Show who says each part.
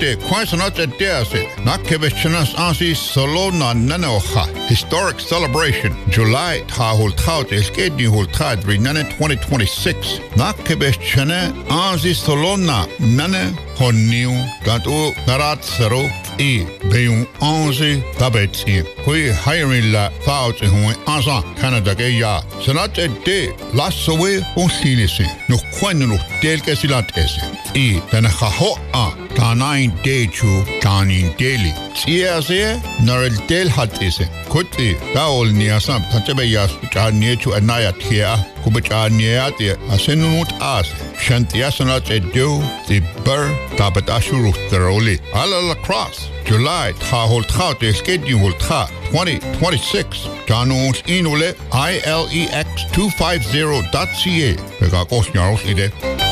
Speaker 1: te quaisonat at dease. Nakkebechenas ansi solona nanoha. Historic celebration. July tahul taut eskedi hul tad rinane 2026. Nakkebechene ansi solona nane honniu gatu narat saro e beun ansi tabetsi. Kui hiring la faut hun ansa Canada ke ya. Sanat de lassowe on sinisi. No kwenu no delke silat ese. E dan ho a tanain dechu tanin deli. Tiase narel del hat ese. Kuti daol niasam tachabe yas tanechu anaya tia kubachaniate asenut as. Shantiasanat edu the bur tabatashuru teroli. Ala la cross. July tahol taute schedule ta 2026 Janus inule ILEX250.ca. Pega kosnyaros ide.